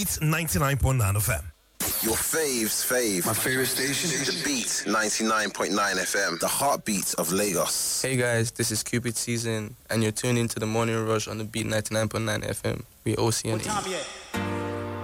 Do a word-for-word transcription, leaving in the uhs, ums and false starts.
Beat ninety-nine point nine F M. Your faves fave. My favorite station is The Beat ninety-nine point nine F M, the heartbeat of Lagos. Hey guys, this is Cupid Season, and you're tuned into the Morning Rush on The Beat ninety-nine point nine F M. We O C N E. What time yet?